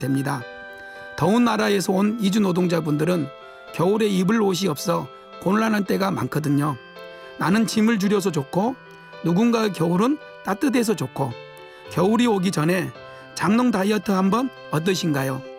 됩니다. 더운 나라에서 온 이주 노동자분들은 겨울에 입을 옷이 없어 곤란한 때가 많거든요. 나는 짐을 줄여서 좋고 누군가의 겨울은 따뜻해서 좋고 겨울이 오기 전에 장롱 다이어트 한번 어떠신가요?